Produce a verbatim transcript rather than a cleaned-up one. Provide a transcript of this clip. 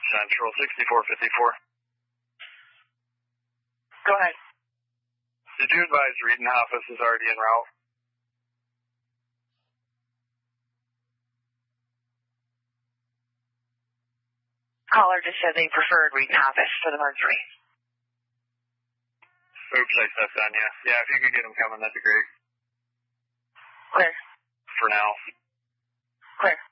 Central, sixty-four fifty-four. Go ahead. Did you advise Redenhoffus is already en route? Caller just said they preferred Redenhoffus for the Mercury. Oops, I stepped on you. Yeah, if you could get him coming, that'd be great. Clear. For now. Clear.